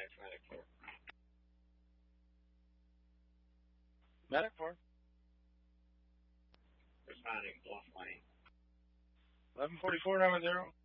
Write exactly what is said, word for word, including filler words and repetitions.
Medic four. Medic four. Responding, Bluff Lane. eleven forty-four, nine one zero.